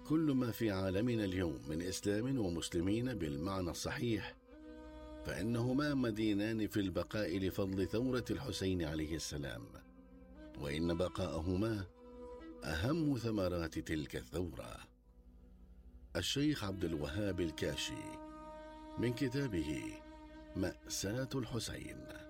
كل ما في عالمنا اليوم من إسلام ومسلمين بالمعنى الصحيح، فإنهما مدينان في البقاء لفضل ثورة الحسين عليه السلام، وإن بقاءهما أهم ثمرات تلك الثورة. الشيخ عبد الوهاب الكاشي من كتابه مأساة الحسين.